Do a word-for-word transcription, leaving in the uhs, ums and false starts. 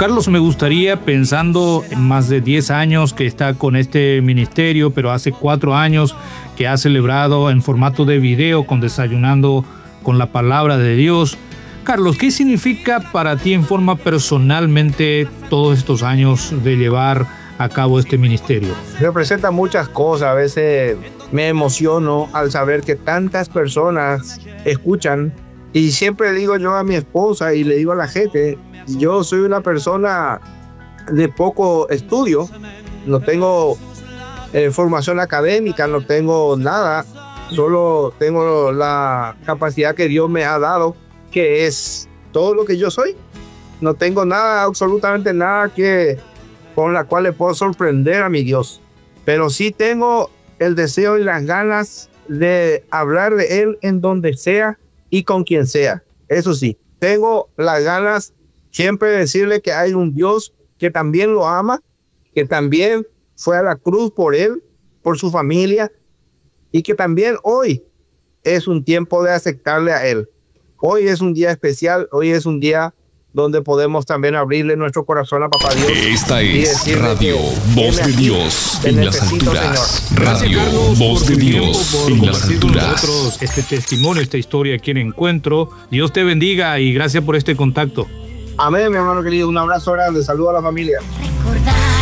Carlos, me gustaría, pensando en más de diez años que está con este ministerio, pero hace cuatro años que ha celebrado en formato de video con Desayunando con la Palabra de Dios. Carlos, ¿qué significa para ti en forma personalmente todos estos años de llevar a cabo este ministerio? Representa muchas cosas. A veces me emociono al saber que tantas personas escuchan, y siempre digo yo a mi esposa y le digo a la gente, yo soy una persona de poco estudio, no tengo eh, formación académica, no tengo nada, solo tengo la capacidad que Dios me ha dado, que es todo lo que yo soy. No tengo nada, absolutamente nada que con la cual le puedo sorprender a mi Dios, pero sí tengo el deseo y las ganas de hablar de Él en donde sea y con quien sea. Eso sí, tengo las ganas siempre de decirle que hay un Dios que también lo ama, que también fue a la cruz por Él, por su familia, y que también hoy es un tiempo de aceptarle a Él. Hoy es un día especial, hoy es un día donde podemos también abrirle nuestro corazón a Papá Dios. Esta es Radio Voz de Dios en las alturas. Radio Voz de Dios en las alturas. Este testimonio, esta historia aquí en Encuentro. Dios te bendiga y gracias por este contacto. Amén, mi hermano querido. Un abrazo grande. Saludos a la familia. Recordar.